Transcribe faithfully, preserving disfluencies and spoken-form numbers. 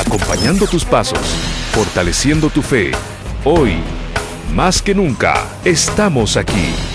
acompañando tus pasos, fortaleciendo tu fe. Hoy, más que nunca, estamos aquí.